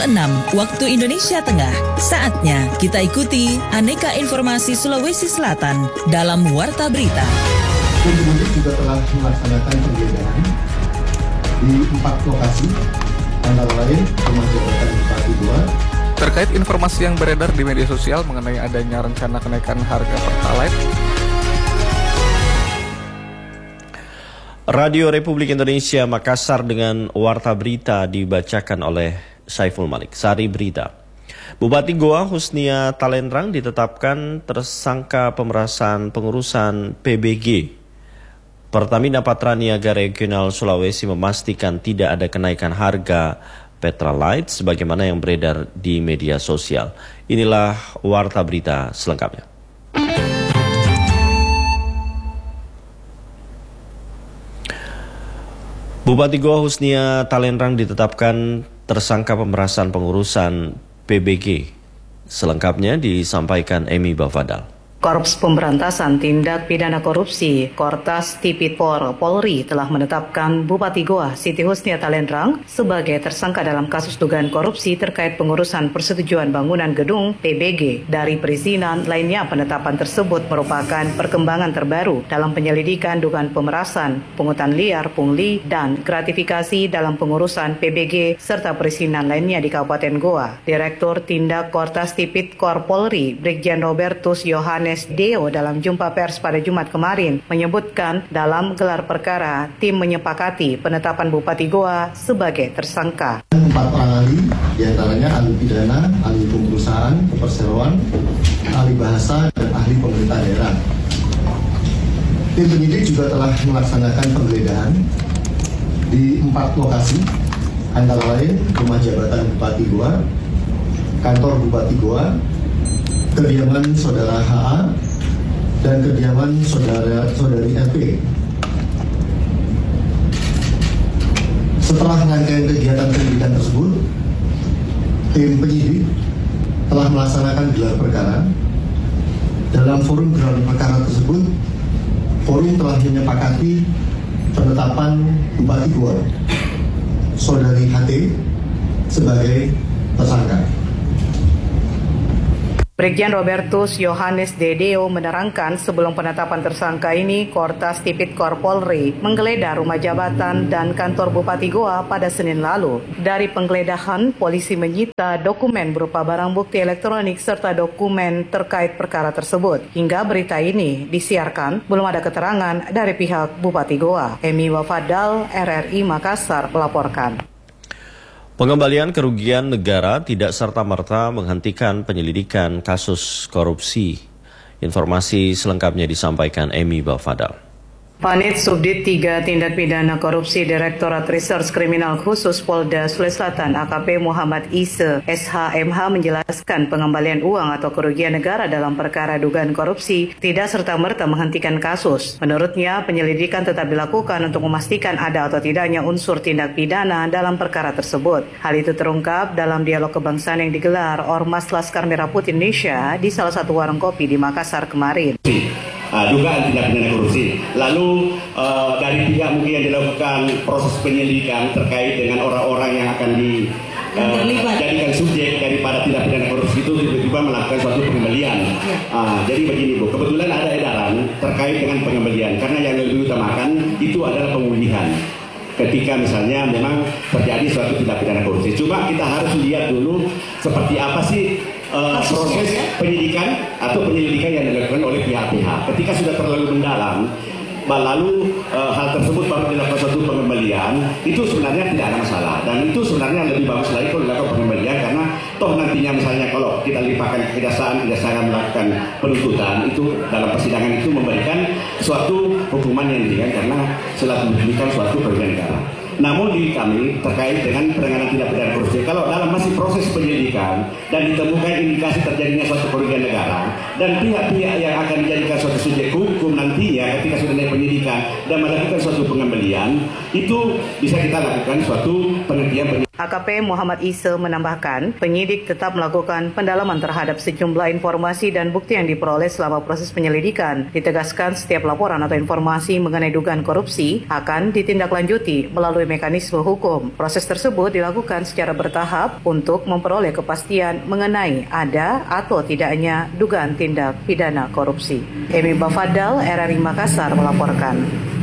6 waktu Indonesia Tengah. Saatnya kita ikuti aneka informasi Sulawesi Selatan dalam Warta Berita. Pemudik juga telah melaksanakan penggeledahan di 4 lokasi, antara lain Rumah Jabatan Bupati Goa. Terkait informasi yang beredar di media sosial mengenai adanya rencana kenaikan harga Pertalite, Radio Republik Indonesia Makassar dengan Warta Berita dibacakan oleh Saiful Malik. Sari Berita. Bupati Goa Husnia Talenrang ditetapkan tersangka pemerasan pengurusan PBG. Pertamina Patraniaga Regional Sulawesi memastikan tidak ada kenaikan harga Pertalite sebagaimana yang beredar di media sosial. Inilah Warta Berita selengkapnya. Bupati Goa Husnia Talenrang ditetapkan tersangka pemerasan pengurusan PBG. Selengkapnya disampaikan Emi Bafadal. Korps Pemberantasan Tindak Pidana Korupsi Kortas Tipikor Polri telah menetapkan Bupati Goa Siti Husnia Talenrang sebagai tersangka dalam kasus dugaan korupsi terkait pengurusan persetujuan bangunan gedung PBG. Dari perizinan lainnya, penetapan tersebut merupakan perkembangan terbaru dalam penyelidikan dugaan pemerasan, pungutan liar, pungli, dan gratifikasi dalam pengurusan PBG serta perizinan lainnya di Kabupaten Goa. Direktur Tindak Kortas Tipikor Polri Brigjen Robertus Yohanes Deo dalam jumpa pers pada Jumat kemarin menyebutkan dalam gelar perkara tim menyepakati penetapan Bupati Goa sebagai tersangka. 4 orang ahli, diantaranya ahli pidana, ahli pengurusan, keperseroan, ahli bahasa, dan ahli pemerintah daerah. Tim penyidik juga telah melaksanakan penggeledahan di 4 lokasi, antara lain Rumah Jabatan Bupati Goa, Kantor Bupati Goa, kediaman Saudara HA, dan kediaman Saudari LP. Setelah rangkaian kegiatan penyidikan tersebut, tim penyidik telah melaksanakan gelar perkara. Dalam forum gelar perkara tersebut, forum telah menyepakati penetapan Bupati Goa, Saudari HT, sebagai tersangka. Brigjen Robertus Yohanes Deo menerangkan sebelum penetapan tersangka ini, Kortas Tipikor Polri menggeledah rumah jabatan dan kantor Bupati Goa pada Senin lalu. Dari penggeledahan, polisi menyita dokumen berupa barang bukti elektronik serta dokumen terkait perkara tersebut. Hingga berita ini disiarkan, belum ada keterangan dari pihak Bupati Goa. Emi Wafadal, RRI Makassar melaporkan. Pengembalian kerugian negara tidak serta-merta menghentikan penyelidikan kasus korupsi. Informasi selengkapnya disampaikan Emi Bafadal. Panit Subdit 3 Tindak Pidana Korupsi Direktorat Reserse Kriminal Khusus Polda Sulawesi Selatan AKP Muhammad Ise SHMH menjelaskan pengembalian uang atau kerugian negara dalam perkara dugaan korupsi tidak serta-merta menghentikan kasus. Menurutnya, penyelidikan tetap dilakukan untuk memastikan ada atau tidaknya unsur tindak pidana dalam perkara tersebut. Hal itu terungkap dalam dialog kebangsaan yang digelar Ormas Laskar Merah Putih Indonesia di salah satu warung kopi di Makassar kemarin. Dugaan tindak pidana korupsi. Lalu dari pihak mungkin yang dilakukan proses penyelidikan terkait dengan orang-orang yang akan dijadikan subjek daripada tindak pidana korupsi itu tiba-tiba melakukan suatu pengembalian. Jadi begini Bu, kebetulan ada edaran terkait dengan pengembalian karena yang lebih utamakan itu adalah pemulihan. Ketika misalnya memang terjadi suatu tindak pidana korupsi. Cuma kita harus lihat dulu seperti apa sih proses penyidikan atau penyelidikan yang dilakukan oleh pihak-pihak. Ketika sudah terlalu mendalam, lalu hal tersebut baru dilakukan suatu pengembalian, itu sebenarnya tidak ada masalah. Dan itu sebenarnya lebih bagus lagi kalau dilakukan pengembalian karena toh nantinya misalnya kalau kita limpahkan ke kejaksaan melakukan penuntutan, itu dalam persidangan itu memberikan suatu hukuman yang ringan karena telah memberikan suatu kerugian negara. Namun di kami terkait dengan penanganan tindak pidana korupsi, kalau dalam masih proses penyelidikan dan ditemukan indikasi terjadinya suatu kerugian negara dan pihak-pihak yang akan dijadikan suatu subjek hukum nantinya ketika sudah ada penyidikan dan melakukan suatu pengembalian, itu bisa kita lakukan suatu penghentian AKP Muhammad Isa menambahkan, penyidik tetap melakukan pendalaman terhadap sejumlah informasi dan bukti yang diperoleh selama proses penyelidikan. Ditegaskan setiap laporan atau informasi mengenai dugaan korupsi akan ditindaklanjuti melalui mekanisme hukum. Proses tersebut dilakukan secara bertahap untuk memperoleh kepastian mengenai ada atau tidaknya dugaan tindak pidana korupsi. Emi Bafadal, RRI Makassar melaporkan.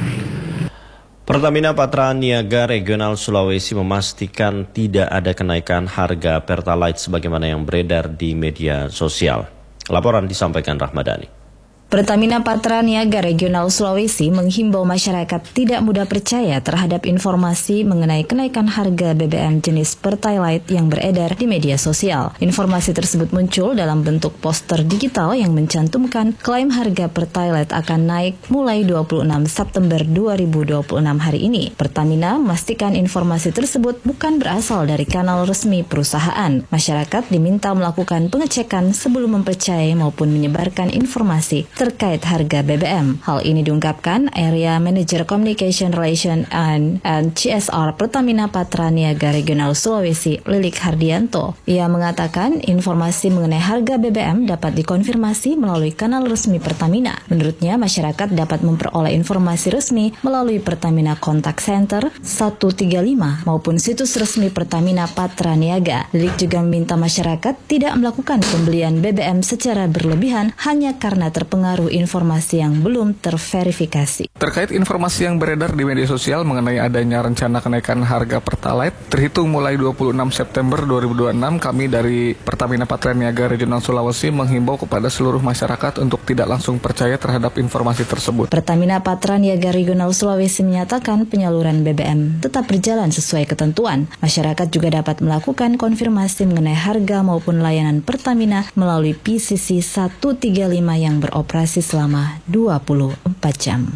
Pertamina Patra Niaga Regional Sulawesi memastikan tidak ada kenaikan harga Pertalite sebagaimana yang beredar di media sosial. Laporan disampaikan Rahmadani. Pertamina Patra Niaga Regional Sulawesi menghimbau masyarakat tidak mudah percaya terhadap informasi mengenai kenaikan harga BBM jenis Pertalite yang beredar di media sosial. Informasi tersebut muncul dalam bentuk poster digital yang mencantumkan klaim harga Pertalite akan naik mulai 26 September 2026 hari ini. Pertamina memastikan informasi tersebut bukan berasal dari kanal resmi perusahaan. Masyarakat diminta melakukan pengecekan sebelum mempercayai maupun menyebarkan informasi terkait harga BBM. Hal ini diungkapkan Area Manager Communication Relation and CSR Pertamina Patra Niaga Regional Sulawesi, Lilik Hardianto. Ia mengatakan informasi mengenai harga BBM dapat dikonfirmasi melalui kanal resmi Pertamina. Menurutnya, masyarakat dapat memperoleh informasi resmi melalui Pertamina Contact Center 135 maupun situs resmi Pertamina Patra Niaga. Lilik juga meminta masyarakat tidak melakukan pembelian BBM secara berlebihan hanya karena terpengaruh informasi yang belum terverifikasi. Terkait informasi yang beredar di media sosial mengenai adanya rencana kenaikan harga Pertalite, terhitung mulai 26 September 2026, kami dari Pertamina Patra Niaga Regional Sulawesi menghimbau kepada seluruh masyarakat untuk tidak langsung percaya terhadap informasi tersebut. Pertamina Patra Niaga Regional Sulawesi menyatakan penyaluran BBM tetap berjalan sesuai ketentuan. Masyarakat juga dapat melakukan konfirmasi mengenai harga maupun layanan Pertamina melalui PCC 135 yang beroperasi selama 24 jam.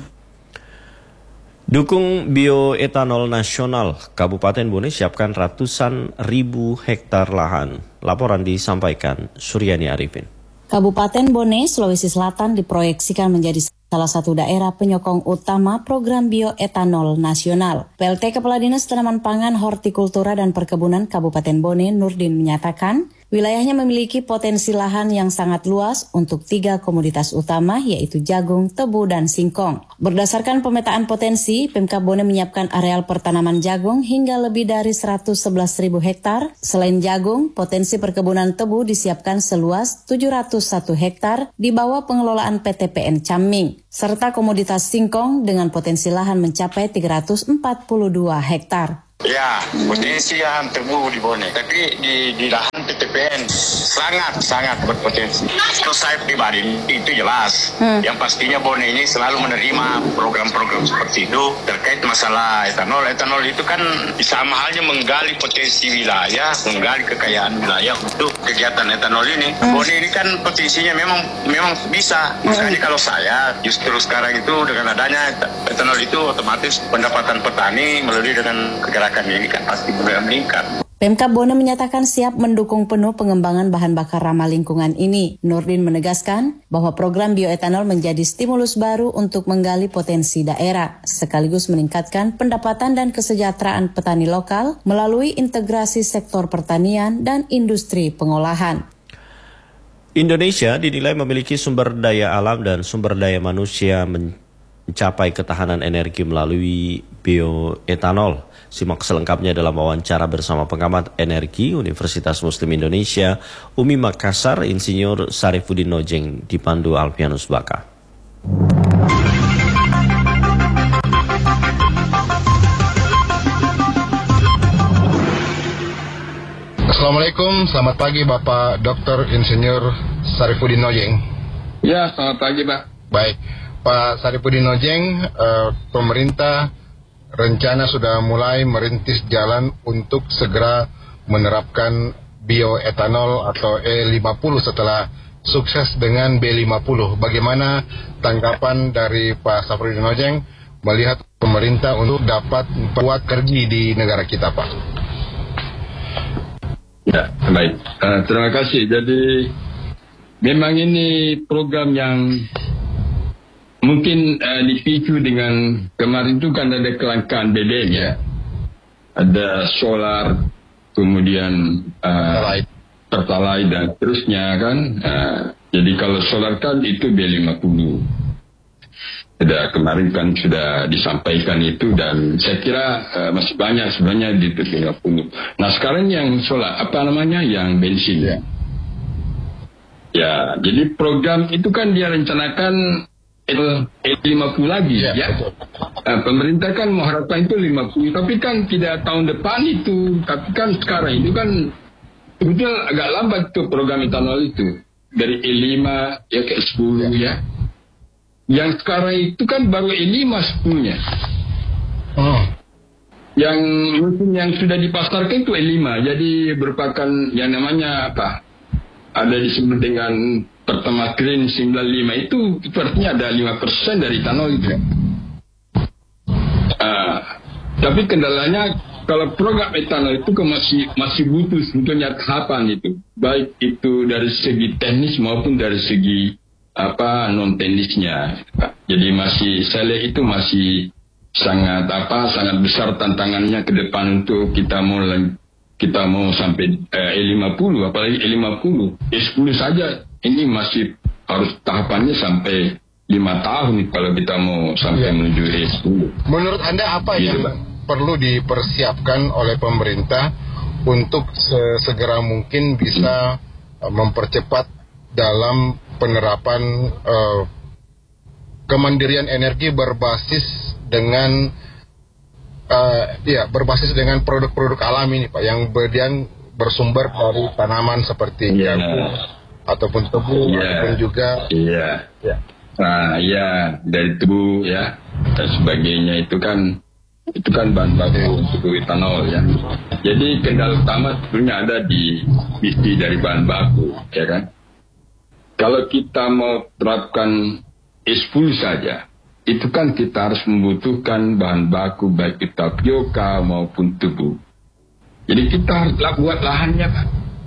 Dukung bioetanol nasional, Kabupaten Bone siapkan ratusan ribu hektar lahan. Laporan disampaikan Suryani Arifin. Kabupaten Bone, Sulawesi Selatan diproyeksikan menjadi salah satu daerah penyokong utama program bioetanol nasional. PLT Kepala Dinas Tanaman Pangan, Hortikultura dan Perkebunan Kabupaten Bone, Nurdin menyatakan, wilayahnya memiliki potensi lahan yang sangat luas untuk 3 komoditas utama yaitu jagung, tebu, dan singkong. Berdasarkan pemetaan potensi, Pemkab Bone menyiapkan areal pertanaman jagung hingga lebih dari 111.000 hektar. Selain jagung, potensi perkebunan tebu disiapkan seluas 701 hektar di bawah pengelolaan PTPN Camming, serta komoditas singkong dengan potensi lahan mencapai 342 hektar. Ya, potensi lahan tebu di Bone, tapi di lahan PTPN sangat berpotensi. Kalau saya pribadi itu jelas, yang pastinya Bone ini selalu menerima program-program seperti itu terkait masalah etanol. Etanol itu kan sama halnya menggali potensi wilayah, menggali kekayaan wilayah untuk kegiatan etanol ini. Bone ini kan potensinya memang bisa. Misalnya kalau saya justru sekarang itu dengan adanya etanol itu otomatis pendapatan petani melalui dengan kegerakan ini kan pasti meningkat. Pemkab Bone menyatakan siap mendukung penuh pengembangan bahan bakar ramah lingkungan ini. Nurdin menegaskan bahwa program bioetanol menjadi stimulus baru untuk menggali potensi daerah, sekaligus meningkatkan pendapatan dan kesejahteraan petani lokal melalui integrasi sektor pertanian dan industri pengolahan. Indonesia dinilai memiliki sumber daya alam dan sumber daya manusia mencapai ketahanan energi melalui bioetanol. Simak selengkapnya dalam wawancara bersama pengamat energi Universitas Muslim Indonesia, UMI Makassar, Insinyur Sarifudin Nojeng, dipandu Alfianus Baka. Assalamualaikum, selamat pagi Bapak Dr. Insinyur Sarifudin Nojeng. Ya, selamat pagi Pak. Baik, Pak Sarifudin Nojeng, pemerintah rencana sudah mulai merintis jalan untuk segera menerapkan bioetanol atau E50 setelah sukses dengan B50. Bagaimana tanggapan dari Pak Sarifudin Nojeng melihat pemerintah untuk dapat membuat energi di negara kita, Pak? Ya, baik. Terima kasih. Jadi memang ini program yang mungkin dipicu dengan kemarin itu kan ada kelangkaan BBM ya. Ada solar, kemudian Pertalite dan terusnya kan. Jadi kalau solar kan itu B50. Kemarin kan sudah disampaikan itu, dan saya kira masih banyak sebenarnya di 50. Nah sekarang yang solar yang bensin. Ya, jadi program itu kan dia rencanakan E50 lagi ya. Pemerintah kan mengharapkan itu 50, tapi kan tidak tahun depan itu. Tapi kan sekarang itu kan sebetulnya agak lambat tuh program etanol itu. Dari E5 ya ke E10 ya. Yang sekarang itu kan baru E5 10-nya. Yang sudah dipasarkan itu E5. Jadi merupakan yang namanya ada disebut dengan Pertamax Green 95 itu artinya ada 5% dari etanol itu. Tapi kendalanya kalau program etanol itu masih butuh sebetulnya tahapan itu, baik itu dari segi teknis maupun dari segi non teknisnya. Jadi saya lihat itu masih sangat besar tantangannya ke depan untuk kita mau sampai E50, apalagi E50, E10 saja ini masih harus tahapannya sampai 5 tahun kalau kita mau sampai menuju E10. Menurut Anda apa yang perlu dipersiapkan oleh pemerintah untuk segera mungkin bisa mempercepat dalam penerapan kemandirian energi berbasis dengan produk-produk alami ini Pak, yang bersumber dari tanaman seperti jagung ataupun tebu ataupun juga dari tebu ya dan sebagainya, itu kan bahan baku untuk etanol ya. Jadi kendala utama sebenarnya ada di isi dari bahan baku ya kan. Kalau kita mau terapkan E10 saja, itu kan kita harus membutuhkan bahan baku baik itu tapioka maupun tebu. Jadi kita harus buat lahannya Pak.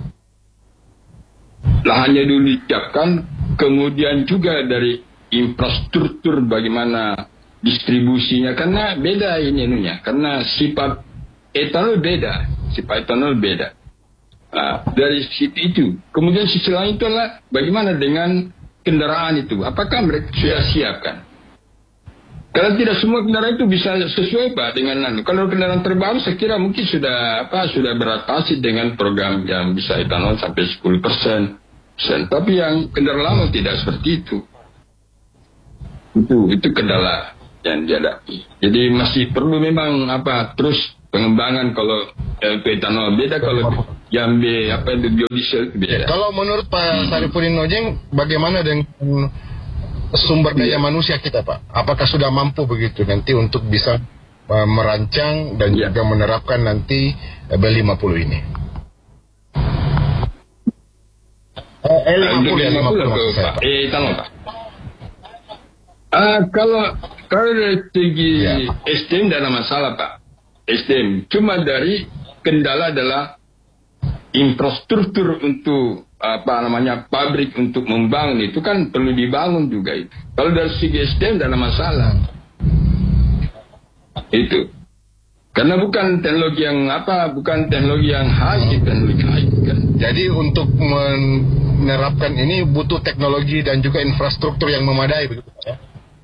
Lahannya dulu disiapkan, kemudian juga dari infrastruktur bagaimana distribusinya, karena beda karena sifat etanol beda. Dari situ itu. Kemudian sisi lain itu adalah bagaimana dengan kendaraan itu, apakah mereka sudah siapkan? Karena tidak semua kendaraan itu bisa sesuai Pak dengan kalau kendaraan terbaru saya kira mungkin sudah beradaptasi dengan program yang bisa etanol sampai 10%. Tapi yang kendaraan lama tidak seperti itu. Itu kendala yang dihadapi. Jadi masih perlu memang terus pengembangan kalau etanol beda, kalau yang biodiesel beda. Kalau menurut Pak Saripudin Nojeng, bagaimana dengan sumber daya manusia kita Pak? Apakah sudah mampu begitu nanti untuk bisa merancang dan juga menerapkan nanti B50 ini? E50 Pak. Etanol Pak. Kalau dari segi SDM tidak ada masalah Pak. SDM cuma dari kendala adalah infrastruktur untuk pabrik untuk membangun itu kan perlu dibangun juga itu. Kalau dari segi SDM tidak ada masalah. Itu. Karena bukan teknologi yang high, teknologi high kan. Jadi untuk menerapkan ini butuh teknologi dan juga infrastruktur yang memadai begitu ya.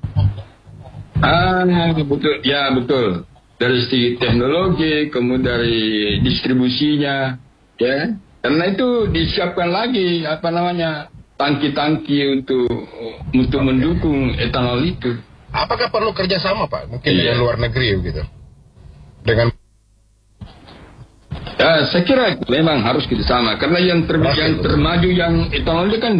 Betul. Dari segi teknologi, kemudian dari distribusinya, ya. Karena itu disiapkan lagi tangki-tangki untuk mendukung etanol itu. Apakah perlu kerjasama Pak? Mungkin dengan luar negeri begitu. Saya kira memang harus kerjasama karena yang termaju yang etanol itu kan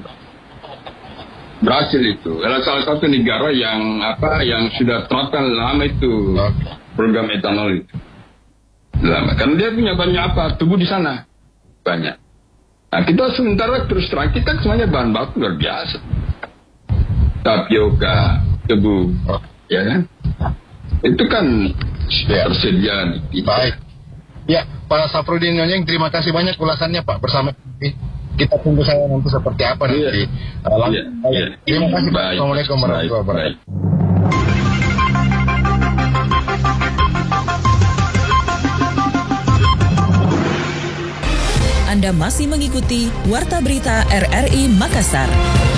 Brasil itu adalah salah satu negara yang sudah terapkan lama itu program etanol itu lama karena dia punya banyak tubuh di sana banyak. Nah kita sementara terus terang kita semuanya bahan baku luar biasa, tapioka, tebu, ya kan? Itu kan tersedia. Baik. Ya, Pak Safrudin Nojeng, terima kasih banyak ulasannya Pak bersama kita tunggu saya nanti seperti apa nanti. Terima kasih Pak. Assalamualaikum warahmatullahi wabarakatuh. Anda masih mengikuti Warta Berita RRI Makassar.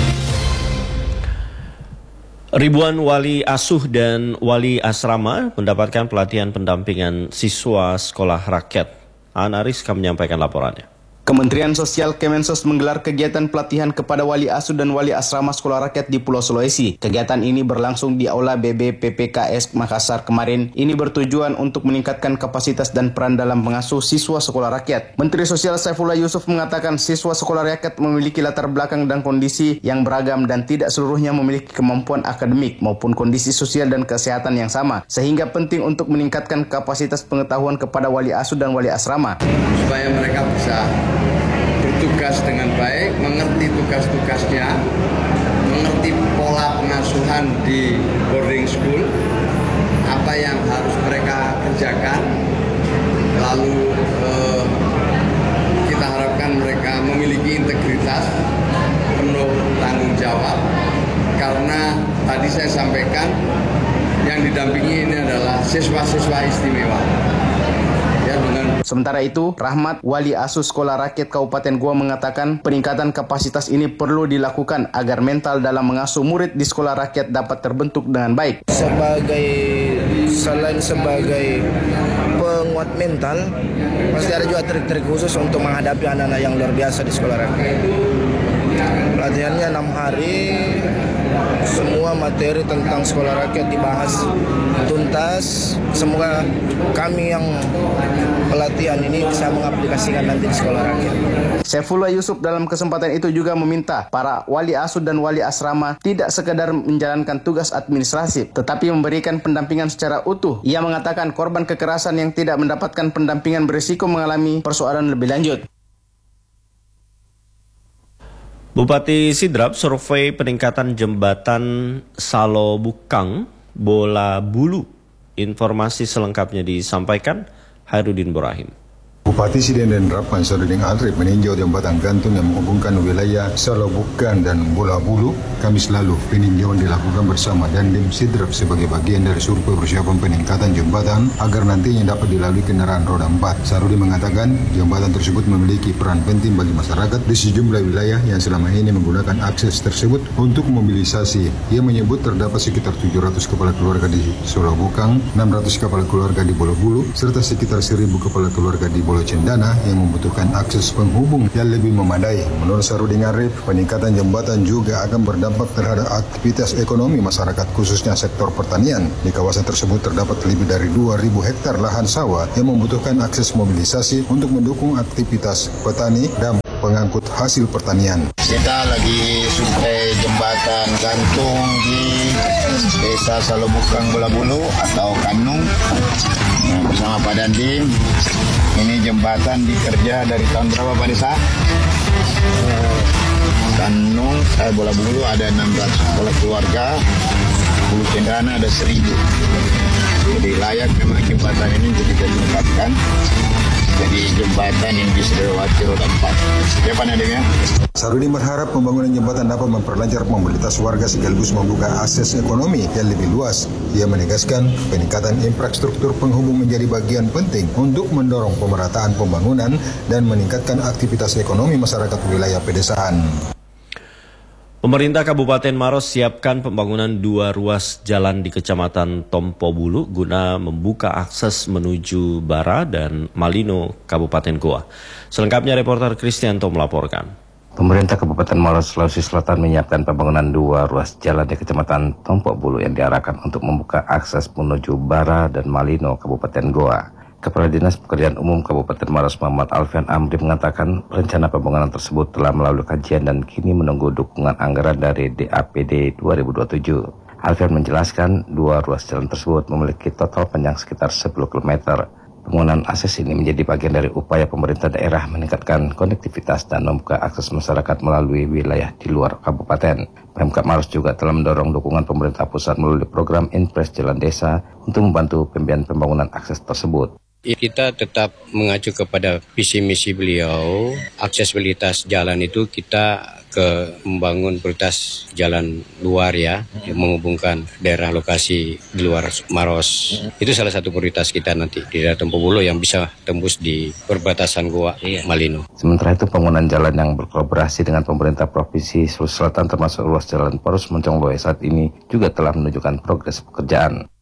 Ribuan wali asuh dan wali asrama mendapatkan pelatihan pendampingan siswa sekolah rakyat. Aan Ariska menyampaikan laporannya. Kementerian Sosial Kemensos menggelar kegiatan pelatihan kepada wali asuh dan wali asrama sekolah rakyat di Pulau Sulawesi. Kegiatan ini berlangsung di Aula BB PPKS Makassar kemarin. Ini bertujuan untuk meningkatkan kapasitas dan peran dalam mengasuh siswa sekolah rakyat. Menteri Sosial Saifullah Yusuf mengatakan siswa sekolah rakyat memiliki latar belakang dan kondisi yang beragam dan tidak seluruhnya memiliki kemampuan akademik maupun kondisi sosial dan kesehatan yang sama. Sehingga penting untuk meningkatkan kapasitas pengetahuan kepada wali asuh dan wali asrama. Supaya mereka bisa bertugas dengan baik, mengerti tugas-tugasnya, mengerti pola pengasuhan di boarding school, apa yang harus mereka kerjakan, lalu kita harapkan mereka memiliki integritas, penuh tanggung jawab, karena tadi saya sampaikan yang didampingi ini adalah siswa-siswa istimewa. Sementara itu, Rahmat, wali asuh sekolah rakyat Kabupaten Goa mengatakan peningkatan kapasitas ini perlu dilakukan agar mental dalam mengasuh murid di sekolah rakyat dapat terbentuk dengan baik. Selain sebagai penguat mental, pasti ada juga trik-trik khusus untuk menghadapi anak-anak yang luar biasa di sekolah rakyat. Pelatihannya 6 hari, semua materi tentang sekolah rakyat dibahas tuntas. Semoga kami yang pelatihan ini bisa mengaplikasikan nanti di sekolah rakyat. Saifullah Yusuf dalam kesempatan itu juga meminta para wali asuh dan wali asrama tidak sekedar menjalankan tugas administratif, tetapi memberikan pendampingan secara utuh. Ia mengatakan korban kekerasan yang tidak mendapatkan pendampingan berisiko mengalami persoalan lebih lanjut. Bupati Sidrap survei peningkatan jembatan Salobukang, Bola Bulu. Informasi selengkapnya disampaikan Hairudin Borahim. Bupati Sidrap Ansarudin Alrif meninjau jembatan gantung yang menghubungkan wilayah Salobukang dan Bola Bulu. Kamis lalu peninjauan dilakukan bersama Dandim Sidrap sebagai bagian dari survei persiapan peningkatan jembatan agar nantinya dapat dilalui kendaraan roda 4. Sarudin mengatakan jembatan tersebut memiliki peran penting bagi masyarakat di sejumlah wilayah yang selama ini menggunakan akses tersebut untuk mobilisasi. Ia menyebut terdapat sekitar 700 kepala keluarga di Salobukang, 600 kepala keluarga di Bola Bulu, serta sekitar 1000 kepala keluarga di Bola Cendana yang membutuhkan akses penghubung yang lebih memadai. Menurut Sarudin Arif, peningkatan jembatan juga akan berdampak terhadap aktivitas ekonomi masyarakat khususnya sektor pertanian. Di kawasan tersebut terdapat lebih dari 2.000 hektar lahan sawah yang membutuhkan akses mobilisasi untuk mendukung aktivitas petani dan pengangkut hasil pertanian. Kita lagi survei jembatan gantung di Desa Salobukang Bola Bulu atau Kanung bersama Pak Dandim. Ini jembatan dikerja dari tahun berapa Pak Desa? Kanung, Bola Bulu ada 600 kepala keluarga, Bulu Cendana ada 1000. Jadi layak memang jembatan ini jadi dilengkapkan. Jadi jembatan yang bisa dilewati roda 4. Ya Pak Nadim ya. Sarudin berharap pembangunan jembatan dapat memperlancar mobilitas warga sekaligus membuka akses ekonomi yang lebih luas. Ia menegaskan peningkatan infrastruktur penghubung menjadi bagian penting untuk mendorong pemerataan pembangunan dan meningkatkan aktivitas ekonomi masyarakat wilayah pedesaan. Pemerintah Kabupaten Maros siapkan pembangunan 2 ruas jalan di Kecamatan Tompo Bulu guna membuka akses menuju Bara dan Malino, Kabupaten Goa. Selengkapnya reporter Kristianto melaporkan. Pemerintah Kabupaten Maros, Sulawesi Selatan menyiapkan pembangunan 2 ruas jalan di Kecamatan Tompo Bulu yang diarahkan untuk membuka akses menuju Bara dan Malino, Kabupaten Goa. Kepala Dinas Pekerjaan Umum Kabupaten Maros Muhammad Alfian Amri mengatakan rencana pembangunan tersebut telah melalui kajian dan kini menunggu dukungan anggaran dari DAPD 2027. Alfian menjelaskan 2 ruas jalan tersebut memiliki total panjang sekitar 10 km. Pembangunan akses ini menjadi bagian dari upaya pemerintah daerah meningkatkan konektivitas dan membuka akses masyarakat melalui wilayah di luar kabupaten. Pemkab Maros juga telah mendorong dukungan pemerintah pusat melalui program Inpres Jalan Desa untuk membantu pembiayaan pembangunan akses tersebut. Kita tetap mengacu kepada visi misi beliau. Aksesibilitas jalan itu kita membangun prioritas jalan luar yang menghubungkan daerah lokasi di luar Maros. Itu salah satu prioritas kita nanti di daerah Tompo Bulu yang bisa tembus di perbatasan Goa Malino. Sementara itu pembangunan jalan yang berkolaborasi dengan pemerintah Provinsi Sulawesi Selatan termasuk ruas jalan Parus Moncong Loe saat ini juga telah menunjukkan progres pekerjaan.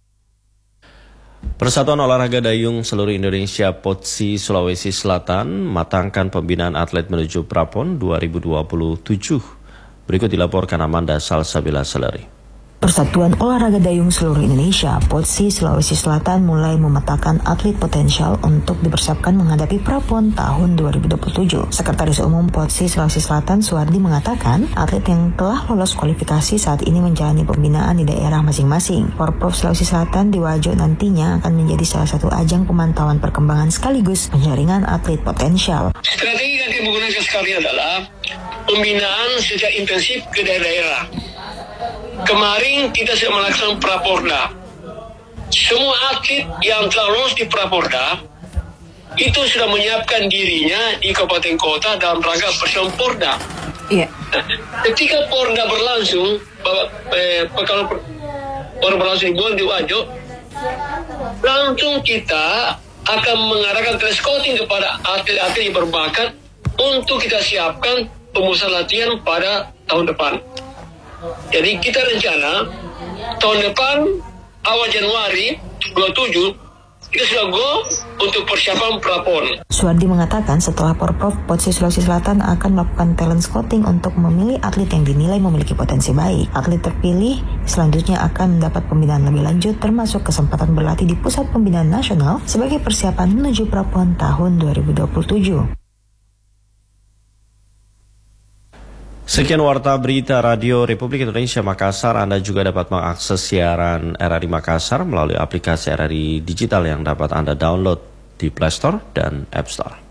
Persatuan Olahraga Dayung Seluruh Indonesia PODSI Sulawesi Selatan matangkan pembinaan atlet menuju Prapon 2027. Berikut dilaporkan Amanda Salsabila Seleri. Persatuan Olahraga Dayung Seluruh Indonesia PODSI Sulawesi Selatan mulai memetakan atlet potensial untuk dipersiapkan menghadapi Prapon tahun 2027. Sekretaris Umum PODSI Sulawesi Selatan Suwardi mengatakan atlet yang telah lolos kualifikasi saat ini menjalani pembinaan di daerah masing-masing. Porprov Sulawesi Selatan di Wajo nantinya akan menjadi salah satu ajang pemantauan perkembangan sekaligus penjaringan atlet potensial. Strategi yang digunakan sekali adalah pembinaan secara intensif ke daerah-daerah. Kemarin kita sudah melaksanakan Praporda. Semua atlet yang telah lolos di Praporda itu sudah menyiapkan dirinya di kabupaten kota dalam rangka persiapan Porda. Ketika Porda berlangsung, kalau Porda berlangsung di Wajo, langsung kita akan mengarahkan scouting kepada atlet-atlet yang berbakat untuk kita siapkan pemusatan latihan pada tahun depan. Jadi kita rencana tahun depan awal Januari 27 kita sudah go untuk persiapan Prapon. Suwardi mengatakan setelah Porprov, PODSI Sulawesi Selatan akan melakukan talent scouting untuk memilih atlet yang dinilai memiliki potensi baik. Atlet terpilih selanjutnya akan mendapat pembinaan lebih lanjut termasuk kesempatan berlatih di Pusat Pembinaan Nasional sebagai persiapan menuju Prapon tahun 2027. Sekian Warta Berita Radio Republik Indonesia Makassar. Anda juga dapat mengakses siaran RRI Makassar melalui aplikasi RRI Digital yang dapat Anda download di Play Store dan App Store.